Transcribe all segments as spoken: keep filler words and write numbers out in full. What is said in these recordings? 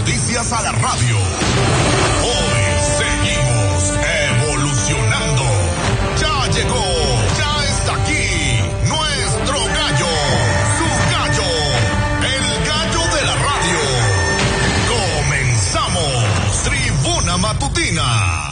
noticias a la radio. Hoy seguimos evolucionando. Ya llegó, ya está aquí, nuestro gallo, su gallo, el gallo de la radio. Comenzamos, Tribuna Matutina.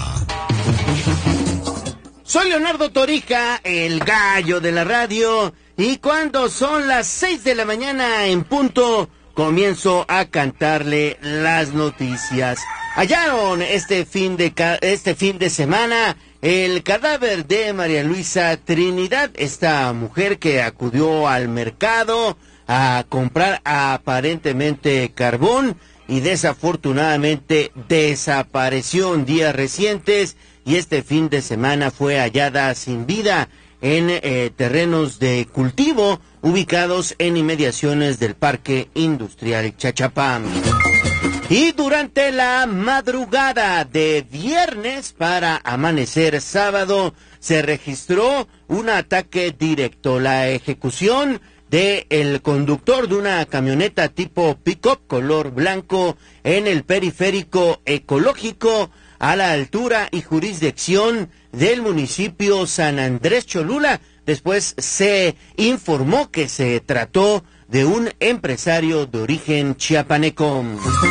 Soy Leonardo Torija, el gallo de la radio, y cuando son las seis de la mañana en punto, comienzo a cantarle las noticias. Hallaron este fin de este fin de semana el cadáver de María Luisa Trinidad, esta mujer que acudió al mercado a comprar aparentemente carbón y desafortunadamente desapareció en días recientes. Y este fin de semana fue hallada sin vida en eh, terrenos de cultivo ubicados en inmediaciones del Parque Industrial Chachapán. Y durante la madrugada de viernes para amanecer sábado se registró un ataque directo. La ejecución de el conductor de una camioneta tipo pick-up color blanco en el periférico ecológico a la altura y jurisdicción del municipio San Andrés Cholula. Después se informó que se trató de un empresario de origen chiapaneco.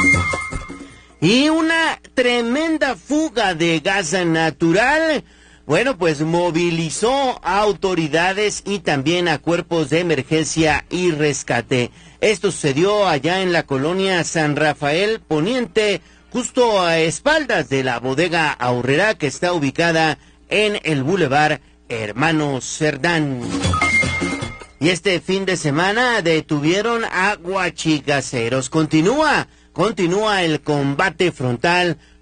Y una tremenda fuga de gas natural, bueno, pues movilizó a autoridades y también a cuerpos de emergencia y rescate. Esto sucedió allá en la colonia San Rafael Poniente, justo a espaldas de la bodega Aurrera, que está ubicada en el Boulevard Hermano Cerdán. Y este fin de semana detuvieron a guachicaceros. Continúa, continúa el combate frontal